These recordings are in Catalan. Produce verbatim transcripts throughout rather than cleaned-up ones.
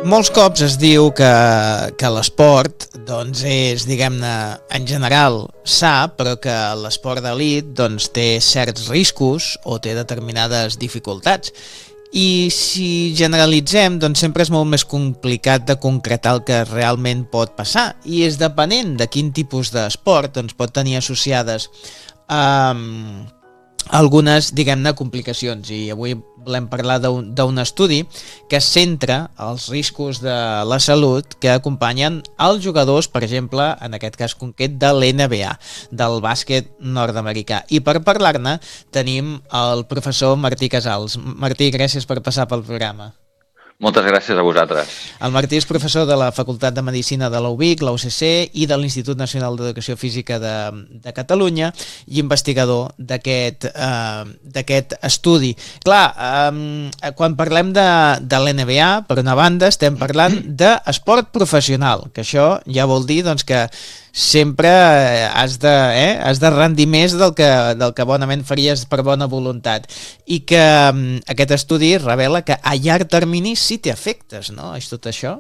Molts cops es diu que, que l'esport doncs, és, diguem-ne, en general sa, però que l'esport d'elit doncs, té certs riscos o té determinades dificultats. I si generalitzem, doncs sempre és molt més complicat de concretar el que realment pot passar. I és depenent de quin tipus d'esport doncs, pot tenir associades um, algunes, diguem-ne, complicacions. I avui volem parlar d'un estudi que es centra els riscos de la salut que acompanyen els jugadors, per exemple, en aquest cas concret, de l'N B A, del bàsquet nord-americà. I per parlar-ne tenim el professor Martí Casals. Martí, gràcies per passar pel programa. Moltes gràcies a vosaltres. El Martí és professor de la Facultat de Medicina de la U B I C, la U C C i de l'Institut Nacional d'Educació Física de, de Catalunya i investigador d'aquest eh, d'aquest estudi. Clar, eh, quan parlem de, de l'N B A, per una banda, estem parlant d'esport professional, que això ja vol dir doncs, que sempre has de, eh, has de rendir més del que, del que bonament faries per bona voluntat. I que um, aquest estudi revela que a llarg termini sí té efectes, no? És tot això?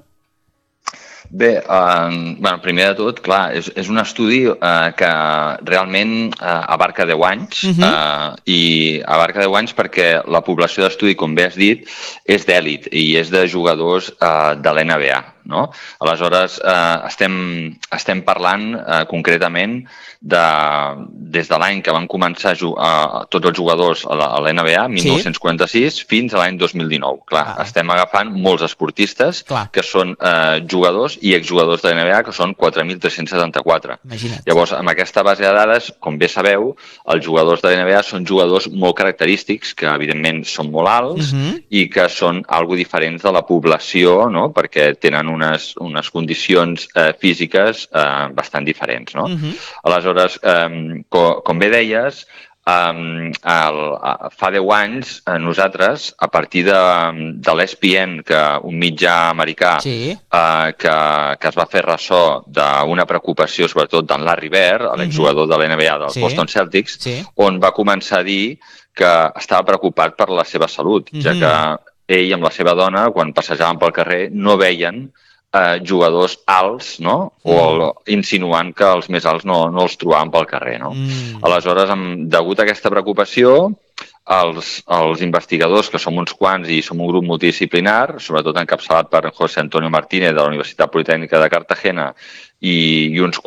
Bé, eh, bueno, primer de tot, clar, és, és un estudi eh, que realment eh, abarca deu anys uh -huh. eh, i abarca deu anys perquè la població d'estudi, com bé has dit, és d'èlit i és de jugadors eh, de l'N B A. No? Aleshores, eh, estem, estem parlant eh, concretament de, des de l'any que van començar a jugar, tots els jugadors a l'N B A, mil nou-cents quaranta-sis, sí? Fins a l'any dos mil dinou. Clar, ah. estem agafant molts esportistes Clar. que són eh, jugadors i exjugadors de l'N B A, que són quatre mil tres-cents setanta-quatre. Imagina't. Llavors, amb aquesta base de dades, com bé sabeu, els jugadors de l'N B A són jugadors molt característics, que evidentment són molt alts uh -huh. i que són algo diferents de la població, no? Perquè tenen unes, unes condicions eh, físiques eh, bastant diferents. No? Uh-huh. Aleshores, eh, com, com bé deies, Um, el, fa deu anys eh, nosaltres, a partir de, de l'E S P N, que un mitjà americà sí. eh, que, que es va fer ressò d'una preocupació sobretot d'en Larry Bird, l'exjugador uh-huh. de l'N B A dels sí. Boston Celtics, sí. on va començar a dir que estava preocupat per la seva salut, uh-huh. ja que ell amb la seva dona, quan passejaven pel carrer, no veien Eh, jugadors alts, no? Mm. O insinuant que els més alts no, no els trobaven pel carrer, no? Mm. Aleshores, amb, degut a aquesta preocupació, els, els investigadors, que som uns quants i som un grup multidisciplinar, sobretot encapçalat per José Antonio Martínez de la Universitat Politècnica de Cartagena i, i uns